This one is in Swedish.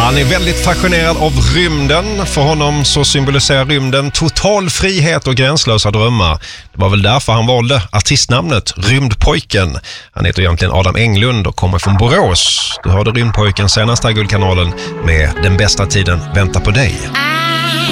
Han är väldigt fascinerad av rymden. För honom så symboliserar rymden total frihet och gränslösa drömmar. Det var väl därför han valde artistnamnet Rymdpojken. Han heter egentligen Adam Englund och kommer från Borås. Du hörde Rymdpojken senast här i Guldkanalen med Den bästa tiden väntar på dig.